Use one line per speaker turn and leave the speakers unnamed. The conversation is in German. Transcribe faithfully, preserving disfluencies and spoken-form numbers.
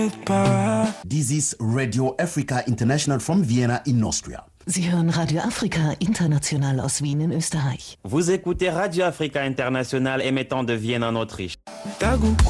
This is Radio Africa International from Vienna in Austria.
Sie hören Radio Afrika International aus Wien in Österreich.
Vous écoutez Radio Africa International émettant de Vienne en Autriche.